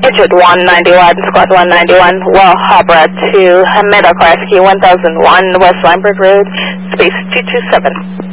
Digit 191, squad 191, well harbor to Medical Rescue 1001 West Limburg Road, space 227.